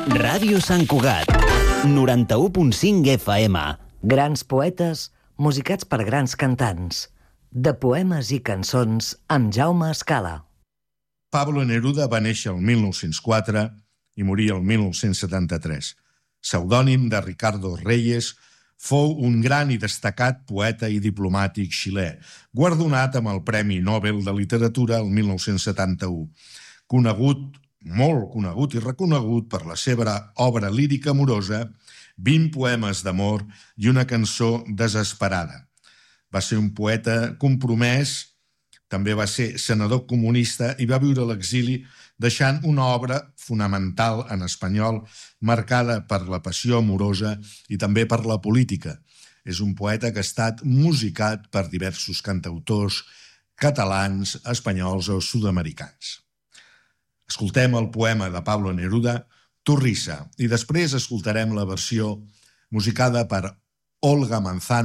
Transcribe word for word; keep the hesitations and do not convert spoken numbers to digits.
Ràdio Sant Cugat, noranta-u punt cinc F M. Grans poetes musicats per grans cantants. De poemes i cançons amb Jaume Escala. Pablo Neruda va néixer el mil nou-cents quatre i morir el mil nou-cents setanta-tres. Pseudònim de Ricardo Reyes, fou un gran i destacat poeta i diplomàtic xilè, guardonat amb el Premi Nobel de Literatura el mil nou-cents setanta-u. Conegut, molt conegut i reconegut per la seva obra lírica amorosa, vint poemes d'amor i una cançó desesperada. Va ser un poeta compromès, també va ser senador comunista i va viure a l'exili deixant una obra fonamental en espanyol marcada per la passió amorosa i també per la política. És un poeta que ha estat musicat per diversos cantautors catalans, espanyols o sud-americans. Escoltem el poema de Pablo Neruda, Turrissa, i després escoltarem la versió musicada per Olga Manzano